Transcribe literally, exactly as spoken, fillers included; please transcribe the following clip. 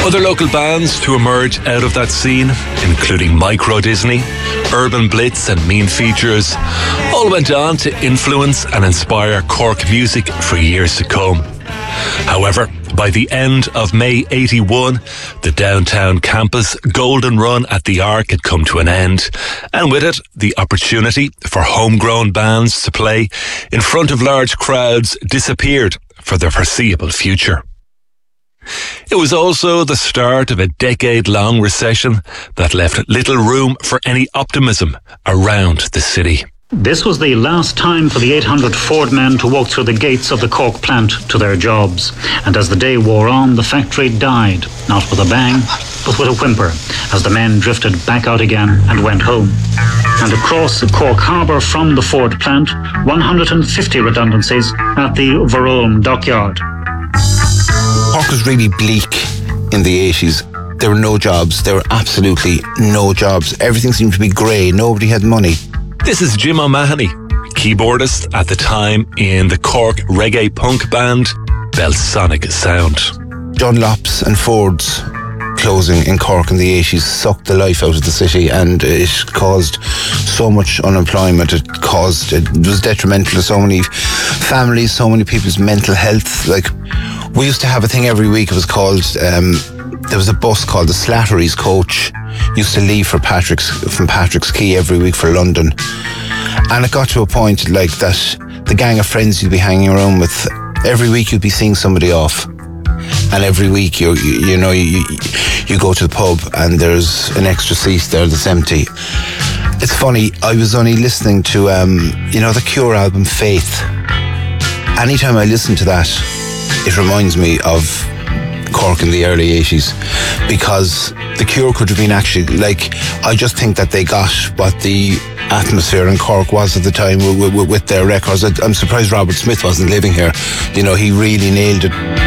Other local bands to emerge out of that scene, including Micro Disney, Urban Blitz and Mean Features, all went on to influence and inspire Cork music for years to come. However, by the end of May eighty-one, the downtown campus golden run at the Arc had come to an end, and with it, the opportunity for homegrown bands to play in front of large crowds disappeared for the foreseeable future. It was also the start of a decade-long recession that left little room for any optimism around the city. This was the last time for the eight hundred Ford men to walk through the gates of the Cork plant to their jobs. And as the day wore on, the factory died, not with a bang, but with a whimper, as the men drifted back out again and went home. And across Cork Harbour from the Ford plant, one hundred fifty redundancies at the Verone dockyard. Cork was really bleak in the eighties. There were no jobs. There were absolutely no jobs. Everything seemed to be grey. Nobody had money. This is Jim O'Mahony, keyboardist at the time in the Cork reggae punk band Belsonic Sound. Dunlops and Fords closing in Cork in the eighties sucked the life out of the city, and it caused so much unemployment. It caused, it was detrimental to so many families, so many people's mental health. Like, we used to have a thing every week. It was called, um, there was a bus called the Slattery's Coach, used to leave for Patrick's, from Patrick's Quay every week for London. And it got to a point like that the gang of friends you'd be hanging around with, every week you'd be seeing somebody off. And every week you you, you know you you go to the pub and there's an extra seat there that's empty. It's funny, I was only listening to um, you know the Cure album Faith. Anytime I listen to that, it reminds me of Cork in the early eighties, because the Cure could have been actually, like, I just think that they got what the atmosphere in Cork was at the time with, with, with their records. I'm surprised Robert Smith wasn't living here. You know, he really nailed it.